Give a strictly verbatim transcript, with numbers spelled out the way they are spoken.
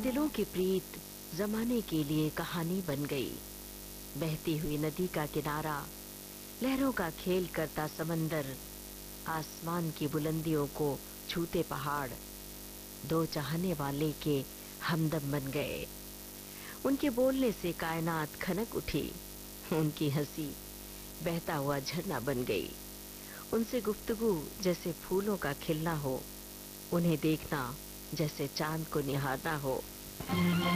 दिलों की प्रीत जमाने के लिए कहानी बन गई। बहती हुई नदी का किनारा, लहरों का खेल करता समंदर, आसमान की बुलंदियों को छूते पहाड़, दो चाहने वाले के हमदम बन गए। उनके बोलने से कायनात खनक उठी, उनकी हंसी बहता हुआ झरना बन गई। उनसे गुफ्तगू जैसे फूलों का खिलना हो, उन्हें देखना जैसे चांद को निहारना हो।